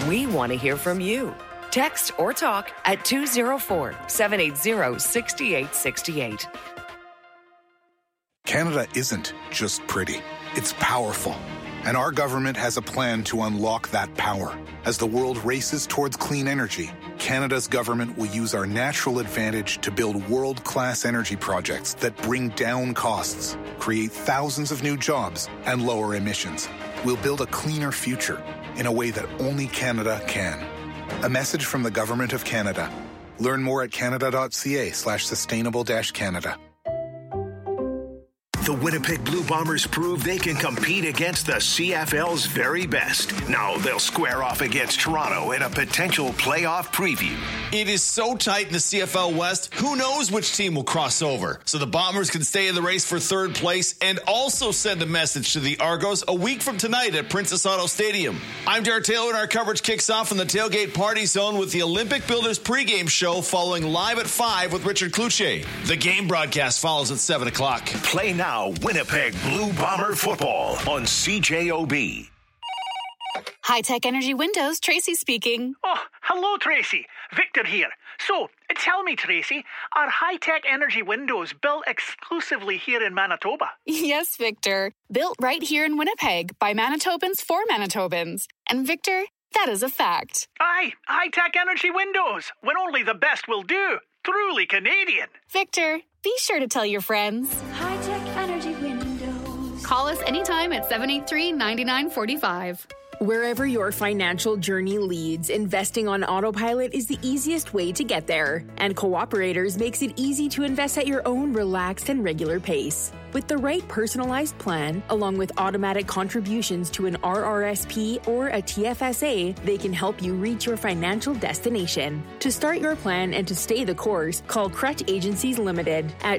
We want to hear from you. Text or talk at 204-780-6868. Canada isn't just pretty, it's powerful. And our government has a plan to unlock that power. As the world races towards clean energy, Canada's government will use our natural advantage to build world-class energy projects that bring down costs, create thousands of new jobs, and lower emissions. We'll build a cleaner future in a way that only Canada can. A message from the Government of Canada. Learn more at canada.ca/sustainable-Canada. The Winnipeg Blue Bombers prove they can compete against the CFL's very best. Now they'll square off against Toronto in a potential playoff preview. It is so tight in the CFL West, who knows which team will cross over. So the Bombers can stay in the race for third place and also send a message to the Argos a week from tonight at Princess Auto Stadium. I'm Derek Taylor, and our coverage kicks off in the Tailgate Party Zone with the Olympic Builders pregame show following live at 5 with Richard Cloutier. The game broadcast follows at 7 o'clock. Play now Winnipeg Blue Bomber football on CJOB. High-Tech Energy Windows, Tracy speaking. Oh, hello, Tracy. Victor here. So, tell me, Tracy, are High-Tech Energy Windows built exclusively here in Manitoba? Yes, Victor. Built right here in Winnipeg by Manitobans for Manitobans. And Victor, that is a fact. Aye, High-Tech Energy Windows, when only the best will do. Truly Canadian. Victor, be sure to tell your friends. High-Tech Energy Windows. Call us anytime at 783-9945. Wherever your financial journey leads, investing on autopilot is the easiest way to get there. And Cooperators makes it easy to invest at your own relaxed and regular pace. With the right personalized plan, along with automatic contributions to an RRSP or a TFSA, they can help you reach your financial destination. To start your plan and to stay the course, call Crutch Agencies Limited at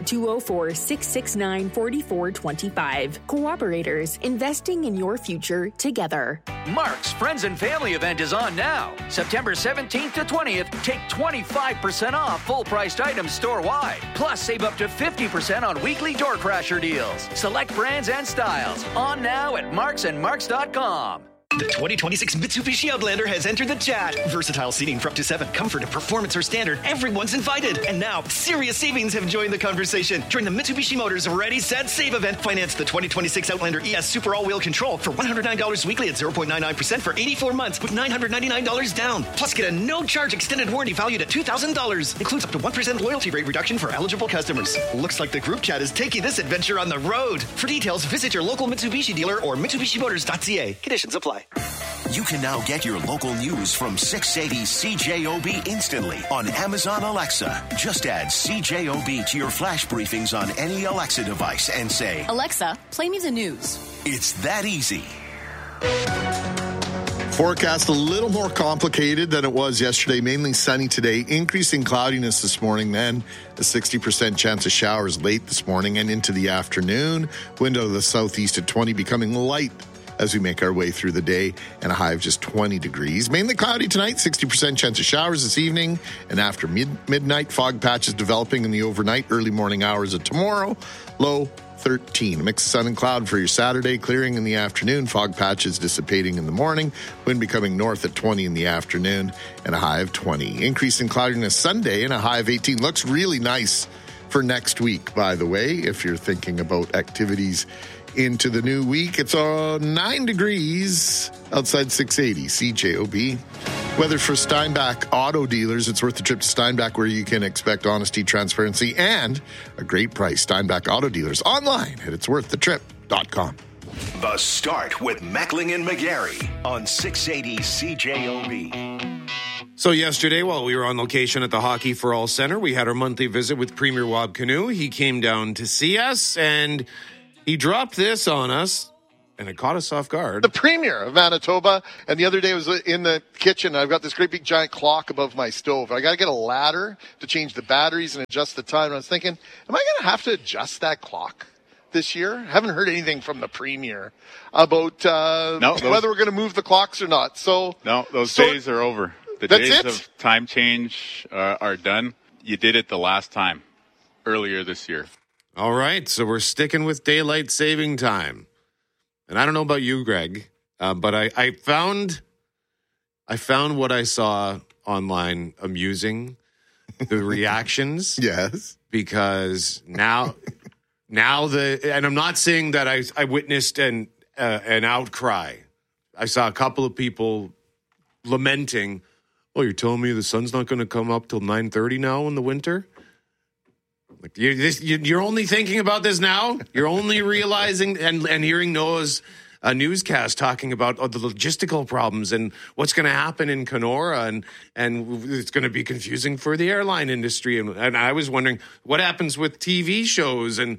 204-669-4425. Cooperators, investing in your future together. Mark's Friends and Family event is on now. September 17th to 20th, take 25% off full-priced items store-wide. Plus, save up to 50% on weekly door crasher deals. Select brands and styles. On now at marksandmarks.com. The 2026 Mitsubishi Outlander has entered the chat. Versatile seating for up to 7, comfort and performance are standard. Everyone's invited. And now, serious savings have joined the conversation. Join the Mitsubishi Motors Ready, Set, Save event. Finance the 2026 Outlander ES Super All-Wheel Control for $109 weekly at 0.99% for 84 months with $999 down. Plus, get a no-charge extended warranty valued at $2,000. Includes up to 1% loyalty rate reduction for eligible customers. Looks like the group chat is taking this adventure on the road. For details, visit your local Mitsubishi dealer or MitsubishiMotors.ca. Conditions apply. You can now get your local news from 680 CJOB instantly on Amazon Alexa. Just add CJOB to your flash briefings on any Alexa device and say, Alexa, play me the news. It's that easy. Forecast a little more complicated than it was yesterday. Mainly sunny today. Increasing cloudiness this morning, then a 60% chance of showers late this morning and into the afternoon. Wind out of the southeast at 20, becoming light as we make our way through the day, and a high of just 20 degrees. Mainly cloudy tonight, 60% chance of showers this evening, and after midnight, fog patches developing in the overnight, early morning hours of tomorrow. Low 13. A mix of sun and cloud for your Saturday, clearing in the afternoon, fog patches dissipating in the morning, wind becoming north at 20 in the afternoon, and a high of 20. Increase in cloudiness Sunday and a high of 18. Looks really nice for next week, by the way, if you're thinking about activities into the new week. It's 9 degrees outside 680 CJOB. Weather for Steinbach auto dealers. It's worth the trip to Steinbach, where you can expect honesty, transparency, and a great price. Steinbach auto dealers online at itsworththetrip.com. The Start with Meckling and McGarry on 680 CJOB. So yesterday, while we were on location at the Hockey for All Center, we had our monthly visit with Premier Wab Kinew. He came down to see us, and he dropped this on us, and it caught us off guard. The Premier of Manitoba, and the other day I was in the kitchen. I've got this great big giant clock above my stove. I got to get a ladder to change the batteries and adjust the time. And I was thinking, am I going to have to adjust that clock this year? I haven't heard anything from the Premier about whether we're going to move the clocks or not. No, those days are over. The days of time change are done. You did it the last time, earlier this year. All right, so we're sticking with daylight saving time. And I don't know about you, Greg, but I found I found what I saw online amusing, the reactions. Yes. Because now and I'm not saying that I witnessed an outcry. I saw a couple of people lamenting, "Oh, you're telling me the sun's not going to come up till 9:30 now in the winter?" Like you're only thinking about this now? You're only realizing and hearing Noah's newscast talking about the logistical problems and what's going to happen in Kenora, and it's going to be confusing for the airline industry. And I was wondering what happens with TV shows. And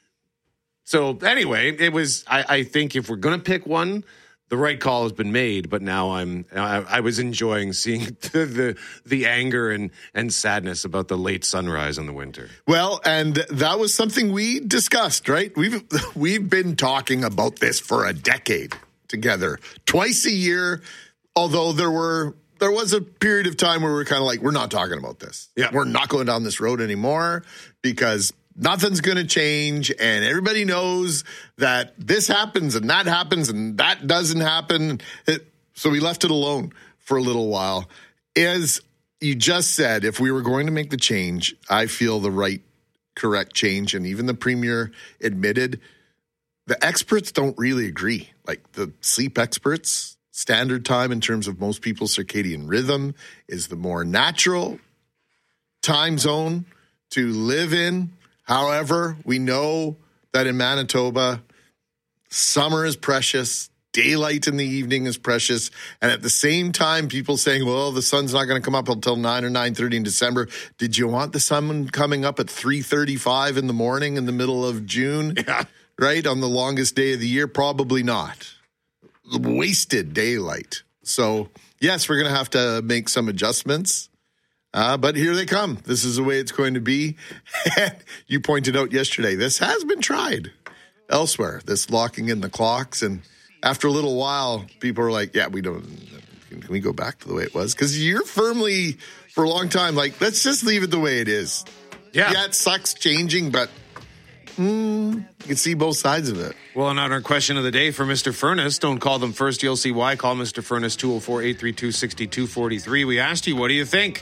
so anyway, it was. I think if we're going to pick one, the right call has been made. But now I was enjoying seeing the anger and sadness about the late sunrise in the winter. Well, and that was something we discussed, right? We've been talking about this for a decade together, twice a year. Although there was a period of time where we were kind of like, we're not talking about this. Yeah. We're not going down this road anymore because nothing's going to change, and everybody knows that this happens and that doesn't happen. So we left it alone for a little while. As you just said, if we were going to make the change, I feel the correct change, and even the Premier admitted the experts don't really agree. Like the sleep experts, standard time in terms of most people's circadian rhythm is the more natural time zone to live in. However, we know that in Manitoba, summer is precious, daylight in the evening is precious, and at the same time, people saying, well, the sun's not going to come up until 9 or 9:30 in December. Did you want the sun coming up at 3:35 in the morning in the middle of June? Yeah. Right? On the longest day of the year? Probably not. Wasted daylight. So, yes, we're going to have to make some adjustments. But here they come. This is the way it's going to be. You pointed out yesterday, this has been tried elsewhere, this locking in the clocks. And after a little while, people are like, yeah, can we go back to the way it was? Because you're firmly, for a long time, like, let's just leave it the way it is. Yeah, it sucks changing, but you can see both sides of it. Well, and on our question of the day for Mr. Furness, don't call them first, you'll see why. Call Mr. Furness, 204-832-6243. We asked you, what do you think?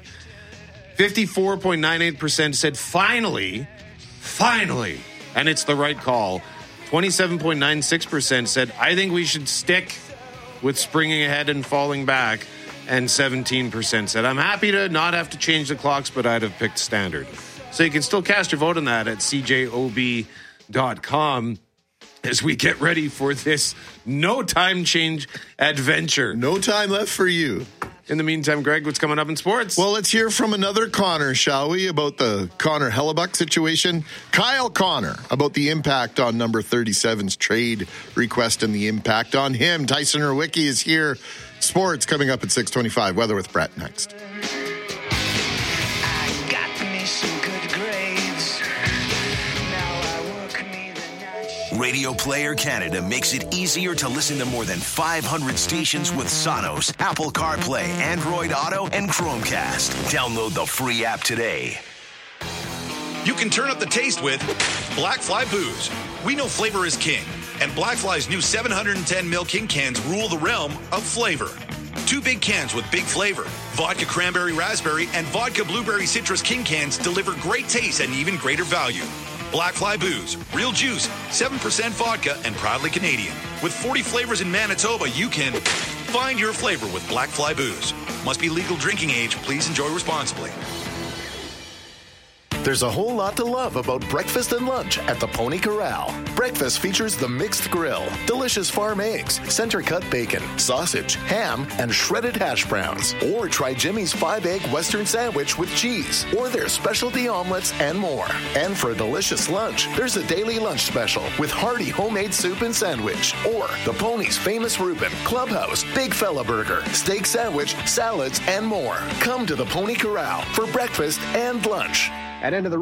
54.98% said finally, and it's the right call. 27.96% said, I think we should stick with springing ahead and falling back. And 17% said, I'm happy to not have to change the clocks, but I'd have picked standard. So you can still cast your vote on that at cjob.com as we get ready for this no time change adventure. No time left for you. In the meantime, Greg, what's coming up in sports? Well, let's hear from another Connor, shall we, about the Connor Hellebuck situation. Kyle Connor, about the impact on number 37's trade request and the impact on him. Tyson Urwicki is here. Sports coming up at 6:25. Weather with Brett next. Radio Player Canada makes it easier to listen to more than 500 stations with Sonos, Apple CarPlay, Android Auto, and Chromecast. Download the free app today. You can turn up the taste with Black Fly Booze. We know flavor is king, and Black Fly's new 710 ml King cans rule the realm of flavor. 2 big cans with big flavor. Vodka Cranberry Raspberry and Vodka Blueberry Citrus King cans deliver great taste and even greater value. Black Fly Booze, real juice, 7% vodka, and proudly Canadian. With 40 flavors in Manitoba, you can find your flavor with Black Fly Booze. Must be legal drinking age. Please enjoy responsibly. There's a whole lot to love about breakfast and lunch at the Pony Corral. Breakfast features the mixed grill, delicious farm eggs, center-cut bacon, sausage, ham, and shredded hash browns. Or try Jimmy's 5-egg Western sandwich with cheese, or their specialty omelets and more. And for a delicious lunch, there's a daily lunch special with hearty homemade soup and sandwich, or the Pony's famous Reuben, Clubhouse, Big Fella Burger, steak sandwich, salads, and more. Come to the Pony Corral for breakfast and lunch. At End of the